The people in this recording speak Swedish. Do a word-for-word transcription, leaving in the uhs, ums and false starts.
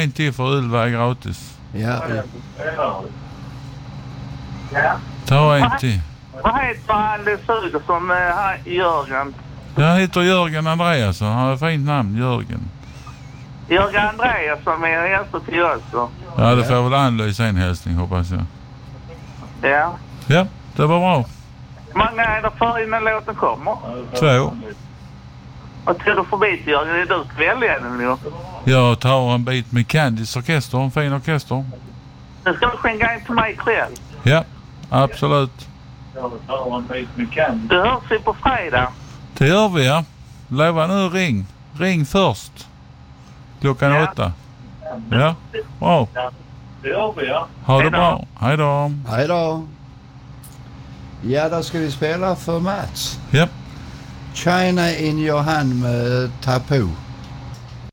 en till för Ylva gratis. Ja. Ta en till. Vad heter han det suger som uh, Jörgen? Jag heter Jörgen Andreasson. Han har ett fint namn, Jörgen. Jörgen Andreasson är en hälsa till oss. Ja, det får väl Ann-Louise en hälsning, hoppas jag. Ja. Ja, det var bra. Hur många är det för innan låten kommer? Två. Och tror du förbi till Jörgen? Är du välja den nu? Jag tar en bit med Candys orkester, en fin orkester. Nu ska du skänka in till mig ikväll. Ja, absolut. Du hörs vi på fredag. Det gör vi, ja. Lova nu, ring. Ring först. Klockan ja. åtta. Ja, bra. Det gör vi, ja. Ha det bra. Hej då. Hej då. Ja, då ska vi spela för Mats. Ja. China in your hand med Tapu.